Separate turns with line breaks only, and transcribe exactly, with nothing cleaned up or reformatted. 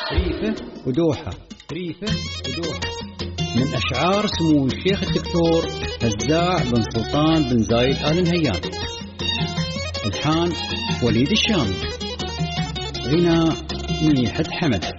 ريفة ودوحة، ريفة ودوحة، من أشعار سمو الشيخ الدكتور فزاع بن سلطان بن زايد آل نهيان. الحان وليد الشامي، غناء ميحة حمد.